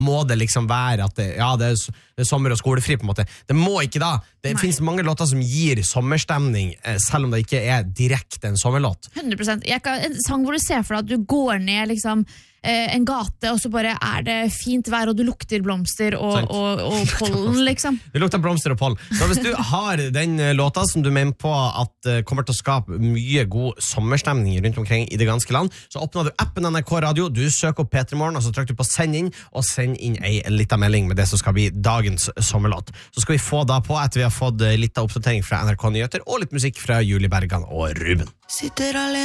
må det liksom være at det er sommer og skolefri på en måte. Det må ikke da. Det finnes mange låter som gir sommerstemning, selv om det ikke er direkte en sommerlåt. 100%. En sang hvor du ser for deg at du går ned liksom en gate, og så bare er det fint vær, og du lukter blomster og pollen, liksom. Du lukter blomster og pollen. Så hvis du har den låta som du mener på at kommer til å skape mye god sommerstemning rundt omkring i det ganske land, så åpner du appen NRK Radio, du søker opp P3 Morgen, og så trykker du på send inn, og send inn en liten melding med det som skal bli dagens sommerlåt. Så skal vi få da på, etter vi har fått litt av oppdatering fra NRK Nyheter, og litt musikk fra Julie Bergan og Ruben.